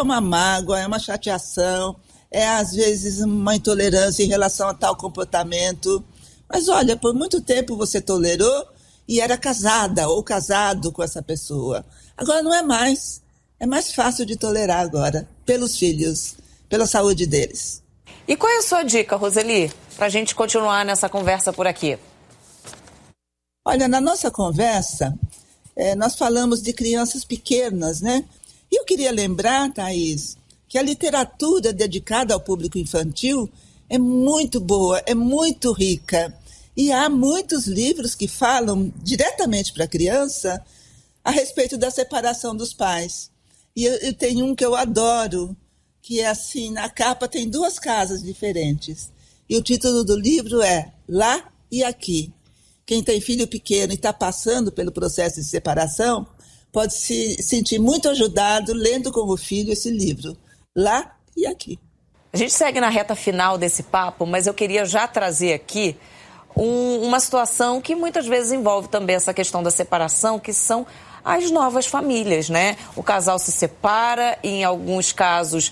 uma mágoa, é uma chateação, é às vezes uma intolerância em relação a tal comportamento. Mas olha, por muito tempo você tolerou e era casada ou casado com essa pessoa. Agora não é mais. É mais fácil de tolerar agora, pelos filhos, pela saúde deles. E qual é a sua dica, Roseli, para a gente continuar nessa conversa por aqui? Olha, na nossa conversa, nós falamos de crianças pequenas, né? E eu queria lembrar, Thaís, que a literatura dedicada ao público infantil é muito boa, é muito rica. E há muitos livros que falam diretamente para a criança a respeito da separação dos pais. E eu tenho um que eu adoro, que é assim, na capa tem 2 casas diferentes. E o título do livro é Lá e Aqui. Quem tem filho pequeno e está passando pelo processo de separação pode se sentir muito ajudado lendo com o filho esse livro, Lá e Aqui. A gente segue na reta final desse papo, mas eu queria já trazer aqui uma situação que muitas vezes envolve também essa questão da separação, que são as novas famílias, né? O casal se separa e, em alguns casos,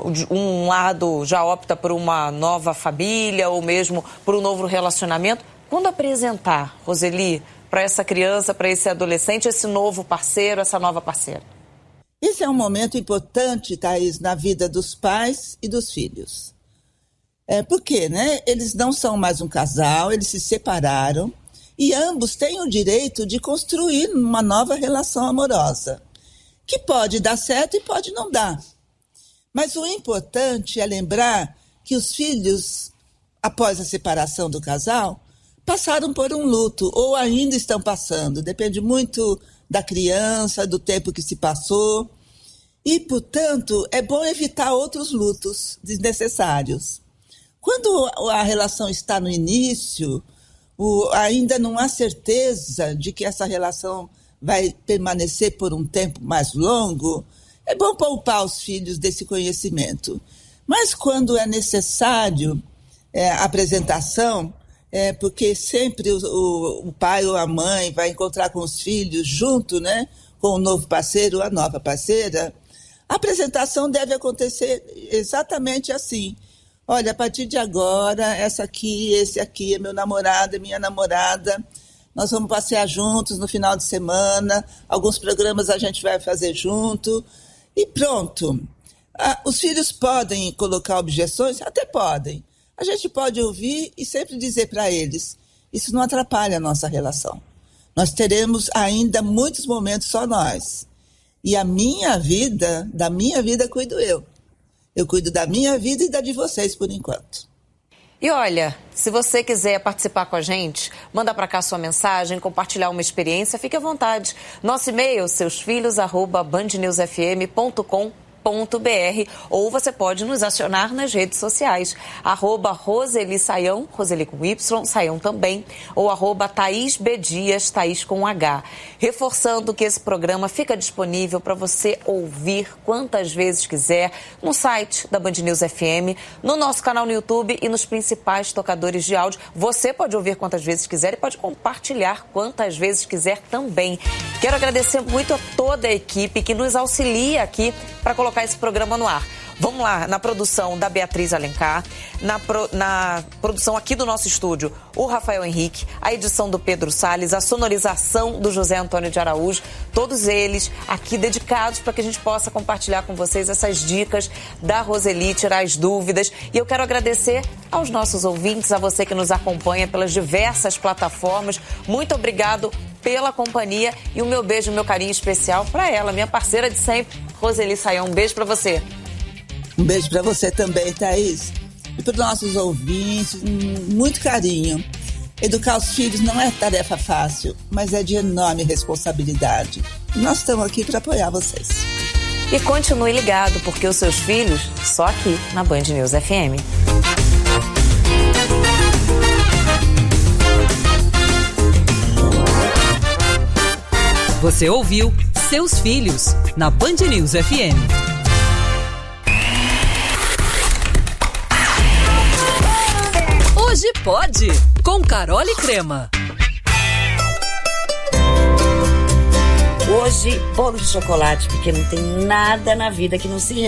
um lado já opta por uma nova família ou mesmo por um novo relacionamento. Quando apresentar, Roseli, para essa criança, para esse adolescente, esse novo parceiro, essa nova parceira? Esse é um momento importante, Thaís, na vida dos pais e dos filhos. Porque, né? Eles não são mais um casal, eles se separaram. E ambos têm o direito de construir uma nova relação amorosa, que pode dar certo e pode não dar. Mas o importante é lembrar que os filhos, após a separação do casal, passaram por um luto, ou ainda estão passando. Depende muito da criança, do tempo que se passou. E, portanto, é bom evitar outros lutos desnecessários. Quando a relação está no início, ainda não há certeza de que essa relação vai permanecer por um tempo mais longo, é bom poupar os filhos desse conhecimento. Mas quando é necessário a apresentação, porque sempre o pai ou a mãe vai encontrar com os filhos junto, né, com o novo parceiro ou a nova parceira, a apresentação deve acontecer exatamente assim. Olha, a partir de agora, esse aqui é meu namorado, é minha namorada. Nós vamos passear juntos no final de semana. Alguns programas a gente vai fazer junto. E pronto. Os filhos podem colocar objeções? Até podem. A gente pode ouvir e sempre dizer para eles, isso não atrapalha a nossa relação. Nós teremos ainda muitos momentos só nós. E da minha vida cuido eu. Eu cuido da minha vida e da de vocês, por enquanto. E olha, se você quiser participar com a gente, manda para cá sua mensagem, compartilhar uma experiência, fique à vontade. Nosso e-mail, seusfilhos@bandnewsfm.com.br, ou você pode nos acionar nas redes sociais, @Roseli Sayão, Roseli com Y, Sayão também, ou @Thaís B. Dias, Thaís com H. Reforçando que esse programa fica disponível para você ouvir quantas vezes quiser no site da Band News FM, no nosso canal no YouTube e nos principais tocadores de áudio. Você pode ouvir quantas vezes quiser e pode compartilhar quantas vezes quiser também. Quero agradecer muito a toda a equipe que nos auxilia aqui para colocar esse programa no ar. Vamos lá, na produção da Beatriz Alencar, na produção aqui do nosso estúdio, o Rafael Henrique, a edição do Pedro Salles, a sonorização do José Antônio de Araújo, todos eles aqui dedicados para que a gente possa compartilhar com vocês essas dicas da Roseli, tirar as dúvidas. E eu quero agradecer aos nossos ouvintes, a você que nos acompanha pelas diversas plataformas. Muito obrigado pela companhia e o meu beijo, o meu carinho especial para ela, minha parceira de sempre, Roseli Sayão. Um beijo para você. Um beijo para você também, Thaís. E para os nossos ouvintes, muito carinho. Educar os filhos não é tarefa fácil, mas é de enorme responsabilidade. E nós estamos aqui para apoiar vocês. E continue ligado, porque os seus filhos, só aqui na Band News FM. Você ouviu Seus Filhos, na Band News FM. Hoje pode, com Carole Crema. Hoje, bolo de chocolate, porque não tem nada na vida que não se